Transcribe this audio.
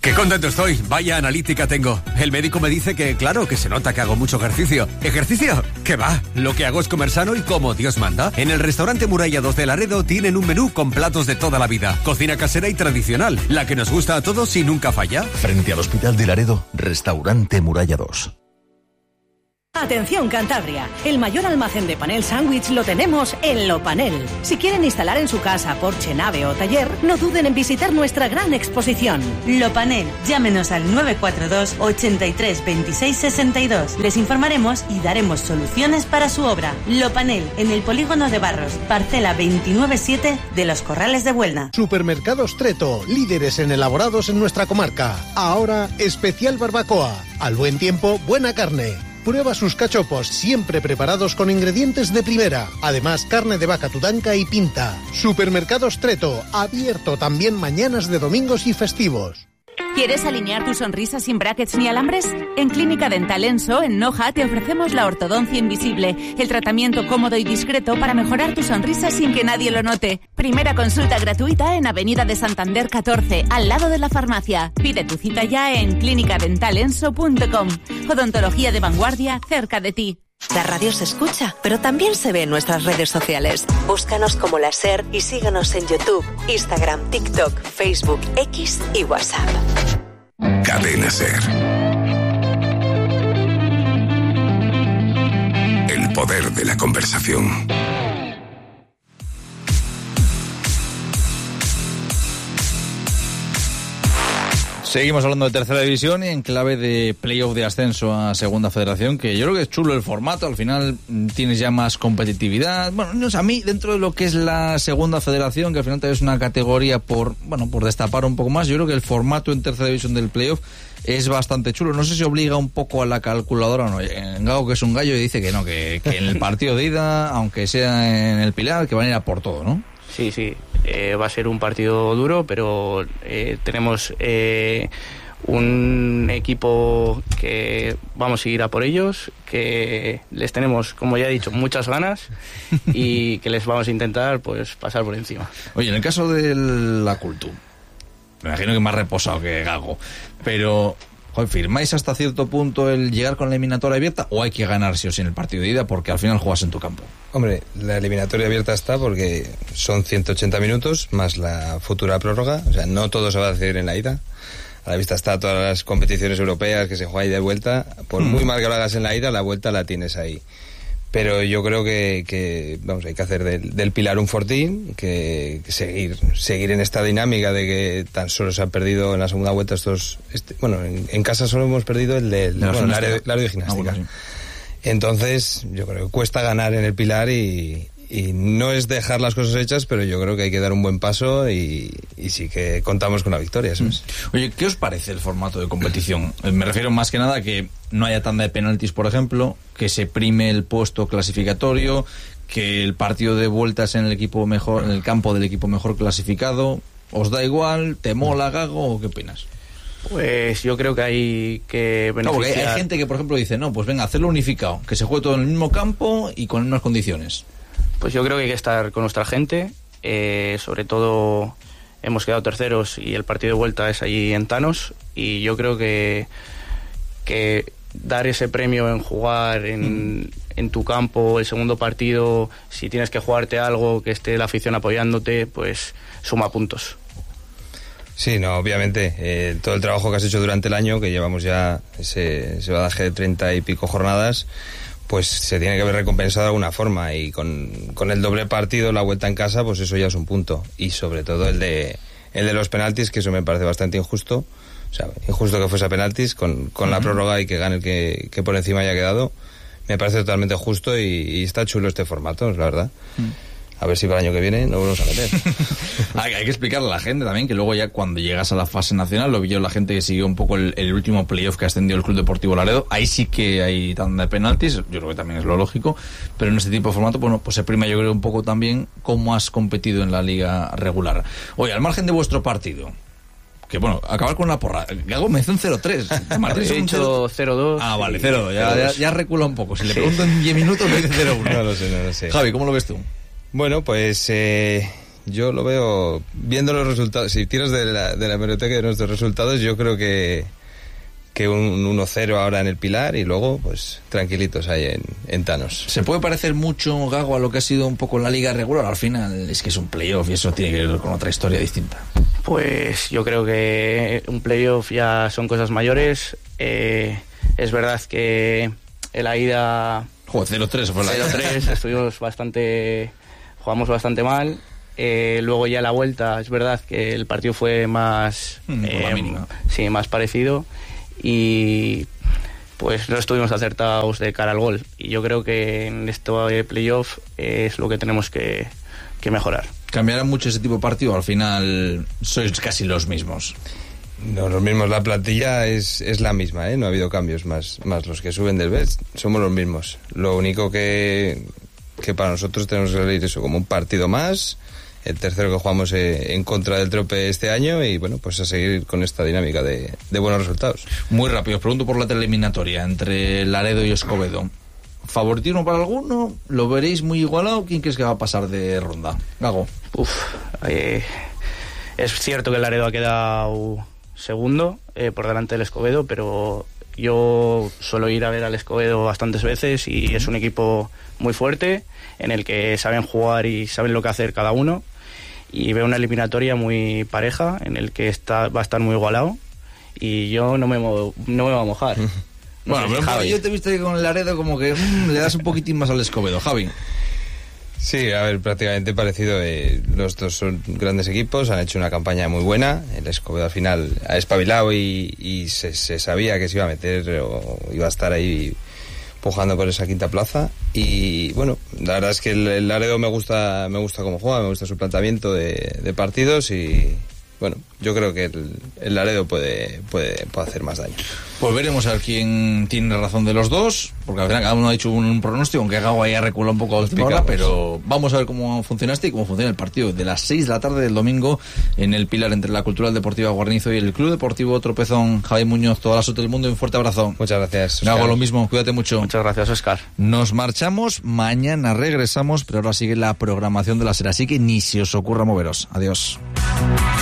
Qué contento estoy, vaya analítica tengo. El médico me dice que, claro, que se nota que hago mucho ejercicio. ¿Ejercicio? ¿Qué va? Lo que hago es comer sano y como Dios manda. En el restaurante Muralla 2 de Laredo tienen un menú con platos de toda la vida. Cocina casera y tradicional, la que nos gusta a todos y nunca falla. Frente al Hospital de Laredo, restaurante Muralla 2. Atención Cantabria, el mayor almacén de panel sándwich lo tenemos en Lopanel. Si quieren instalar en su casa, porche, nave o taller, no duden en visitar nuestra gran exposición. Lopanel, llámenos al 942 83 26 62. Les informaremos y daremos soluciones para su obra. Lopanel, en el polígono de Barros, parcela 297 de Los Corrales de Buelna. Supermercados Treto, líderes en elaborados en nuestra comarca. Ahora, especial barbacoa. Al buen tiempo, buena carne. Prueba sus cachopos, siempre preparados con ingredientes de primera. Además, carne de vaca tudanca y pinta. Supermercados Treto, abierto también mañanas de domingos y festivos. ¿Quieres alinear tu sonrisa sin brackets ni alambres? En Clínica Dental Enso, en Noja, te ofrecemos la ortodoncia invisible, el tratamiento cómodo y discreto para mejorar tu sonrisa sin que nadie lo note. Primera consulta gratuita en Avenida de Santander 14, al lado de la farmacia. Pide tu cita ya en clinicadentalenso.com. Odontología de vanguardia cerca de ti. La radio se escucha, pero también se ve en nuestras redes sociales. Búscanos como La SER y síguenos en YouTube, Instagram, TikTok, Facebook, X y WhatsApp. Cadena SER. El poder de la conversación. Seguimos hablando de tercera división y en clave de playoff de ascenso a segunda federación, que yo creo que es chulo el formato, al final tienes ya más competitividad. Bueno, no sé, a mí dentro de lo que es la segunda federación, que al final es una categoría por destapar un poco más, yo creo que el formato en tercera división del playoff es bastante chulo. No sé si obliga un poco a la calculadora o no. Gago, que es un gallo, y dice que no, que en el partido de ida, aunque sea en el Pilar, que van a ir a por todo, ¿no? Sí, va a ser un partido duro, pero tenemos un equipo que vamos a ir a por ellos, que les tenemos, como ya he dicho, muchas ganas y que les vamos a intentar pues pasar por encima. Oye, en el caso de la Cultu, me imagino que más reposado que Gago, pero ¿firmáis hasta cierto punto el llegar con la eliminatoria abierta o hay que ganar sí o sí en el partido de ida porque al final juegas en tu campo? Hombre, la eliminatoria abierta está porque son 180 minutos más la futura prórroga, o sea, no todo se va a decidir en la ida. A la vista está todas las competiciones europeas que se juegan ida y vuelta. Por muy mal que lo hagas en la ida, la vuelta la tienes ahí. Pero yo creo que hay que hacer del Pilar un fortín, que seguir en esta dinámica de que tan solo se han perdido en la segunda vuelta en casa solo hemos perdido el área de gimnástica. Sí. Entonces, yo creo que cuesta ganar en el Pilar y no es dejar las cosas hechas, pero yo creo que hay que dar un buen paso y sí que contamos con la victoria, ¿sabes? Oye, ¿qué os parece el formato de competición? Me refiero más que nada a que no haya tanda de penaltis, por ejemplo, que se prime el puesto clasificatorio, que el partido de vueltas en el campo del equipo mejor clasificado. ¿Os da igual? ¿Te mola, Gago, o qué opinas? Pues yo creo que hay que beneficiar... No, porque hay gente que, por ejemplo, dice, no, pues venga, hacerlo unificado, que se juegue todo en el mismo campo y con las mismas condiciones. Pues yo creo que hay que estar con nuestra gente, sobre todo hemos quedado terceros y el partido de vuelta es allí en Thanos, y yo creo que dar ese premio en jugar en tu campo el segundo partido, si tienes que jugarte algo, que esté la afición apoyándote, pues suma puntos. Sí, no, obviamente, todo el trabajo que has hecho durante el año, que llevamos ya ese badaje de 30 y pico jornadas, pues se tiene que ver recompensado de alguna forma, y con el doble partido, la vuelta en casa, pues eso ya es un punto, y sobre todo el de los penaltis, que eso me parece bastante injusto, o sea, injusto que fuese a penaltis, con la prórroga y que gane el que por encima haya quedado, me parece totalmente justo y está chulo este formato, la verdad. A ver si para el año que viene nos volvemos a meter. Hay que explicarle a la gente también que luego ya cuando llegas a la fase nacional, lo vi yo la gente que siguió un poco el último playoff que ascendió el Club Deportivo Laredo, ahí sí que hay tanda de penaltis, yo creo que también es lo lógico, pero en este tipo de formato, bueno, pues se prima yo creo un poco también cómo has competido en la liga regular. Oye, al margen de vuestro partido, que bueno, acabar con una porra. Gago me hizo un 0-3. Martín he hecho 0-2. Ah, vale, 0-2. Ya recula un poco. Si le pregunto en 10 minutos me dice 0-1. No lo sé. Javi, ¿cómo lo ves tú? Bueno, pues yo lo veo, viendo los resultados, si tiras de la hemeroteca de nuestros resultados, yo creo que un 1-0 ahora en el Pilar y luego pues tranquilitos ahí en Thanos. ¿Se puede parecer mucho, Gago, a lo que ha sido un poco la liga regular? Al final es que es un playoff y eso tiene que ver con otra historia distinta. Pues yo creo que un playoff ya son cosas mayores. Es verdad que en la ida... Joder, 0-3 fue la ida. 0-3 jugamos bastante mal. Luego ya la vuelta, es verdad que el partido fue más... sí, más parecido. Y pues no estuvimos acertados de cara al gol. Y yo creo que en esto de playoff es lo que tenemos que mejorar. ¿Cambiará mucho ese tipo de partido? Al final sois casi los mismos. No, los mismos. La plantilla es la misma, ¿eh? No ha habido cambios, más los que suben del BES somos los mismos. Lo único que para nosotros tenemos que salir eso como un partido más, el tercero que jugamos en contra del Trope este año y bueno, pues a seguir con esta dinámica de buenos resultados. Muy rápido, os pregunto por la eliminatoria entre Laredo y Escobedo. ¿Favoritismo para alguno? ¿Lo veréis muy igualado? ¿Quién crees que va a pasar de ronda? Gago. Es cierto que el Laredo ha quedado segundo por delante del Escobedo, pero yo suelo ir a ver al Escobedo bastantes veces y es un equipo muy fuerte en el que saben jugar y saben lo que hacer cada uno, y veo una eliminatoria muy pareja en el que va a estar muy igualado y yo no me voy a mojar. Bueno, pero Javi, yo te he visto que con el Laredo como que le das un poquitín más al Escobedo. Javi. Sí, a ver, prácticamente parecido. Los dos son grandes equipos, han hecho una campaña muy buena. El Escobedo al final ha espabilado y se sabía que se iba a meter o iba a estar ahí pujando por esa quinta plaza. Y bueno, la verdad es que el Laredo me gusta cómo juega, me gusta su planteamiento de partidos y bueno, yo creo que el Laredo puede hacer más daño. Pues veremos a ver quién tiene razón de los dos, porque al final cada uno ha dicho un pronóstico, aunque Gago ahí ha reculado un poco a última hora, pero vamos a ver cómo funciona y cómo funciona el partido de las 6 de la tarde del domingo en el Pilar entre la Cultural Deportiva Guarnizo y el Club Deportivo Tropezón. Javi Muñoz, toda la suerte del mundo y un fuerte abrazo. Muchas gracias, Oscar. Gago, lo mismo, cuídate mucho. Muchas gracias, Oscar. Nos marchamos, mañana regresamos, pero ahora sigue la programación de la SER, así que ni se os ocurra moveros. Adiós.